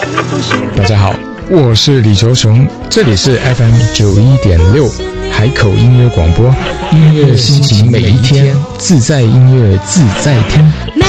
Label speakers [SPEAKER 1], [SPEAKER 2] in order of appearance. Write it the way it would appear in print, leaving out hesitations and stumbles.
[SPEAKER 1] 大家好，我是李球雄，这里是 FM91.6海口音乐广播，音乐心情每一天，自在音乐自在听。